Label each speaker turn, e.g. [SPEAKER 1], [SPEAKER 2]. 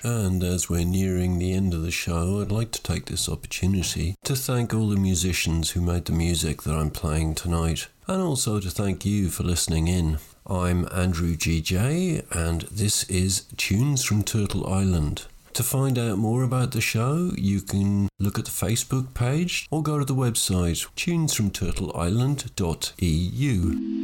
[SPEAKER 1] And as we're nearing the end of the show, I'd like to take this opportunity to thank all the musicians who made the music that I'm playing tonight, and also to thank you for listening in. I'm Andrew GJ, and this is Tunes from Turtle Island. To find out more about the show, you can look at the Facebook page or go to the website tunesfromturtleisland.eu.